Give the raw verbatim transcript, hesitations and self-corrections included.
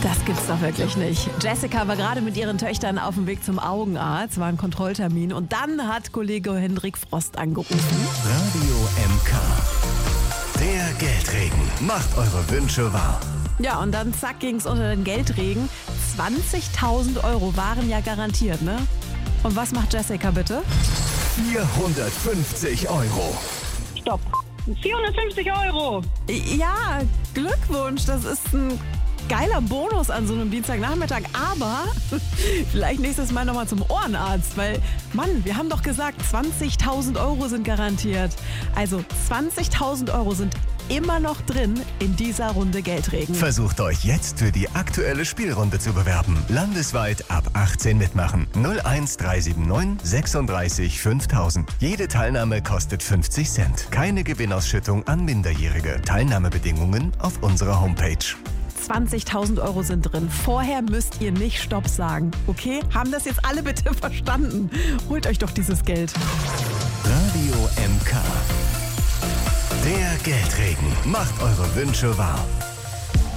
Das gibt's doch wirklich nicht. Jessica war gerade mit ihren Töchtern auf dem Weg zum Augenarzt, war ein Kontrolltermin und dann hat Kollege Hendrik Frost angerufen. Radio M K. Der Geldregen macht eure Wünsche wahr. Ja, und dann zack ging's unter den Geldregen. zwanzigtausend Euro waren ja garantiert, ne? Und was macht Jessica bitte? vierhundertfünfzig Euro. Stopp. vierhundertfünfzig Euro. Ja, Glückwunsch, das ist ein geiler Bonus an so einem Dienstagnachmittag, aber vielleicht nächstes Mal nochmal zum Ohrenarzt, weil, Mann, wir haben doch gesagt, zwanzigtausend Euro sind garantiert. Also zwanzigtausend Euro sind immer noch drin in dieser Runde Geldregen. Versucht euch jetzt für die aktuelle Spielrunde zu bewerben. Landesweit ab achtzehn mitmachen. null eins drei sieben neun sechsunddreißig fünftausend. Jede Teilnahme kostet fünfzig Cent. Keine Gewinnausschüttung an Minderjährige. Teilnahmebedingungen auf unserer Homepage. zwanzigtausend Euro sind drin. Vorher müsst ihr nicht Stopp sagen, okay? Haben das jetzt alle bitte verstanden? Holt euch doch dieses Geld. Radio M K. Der Geldregen macht eure Wünsche wahr.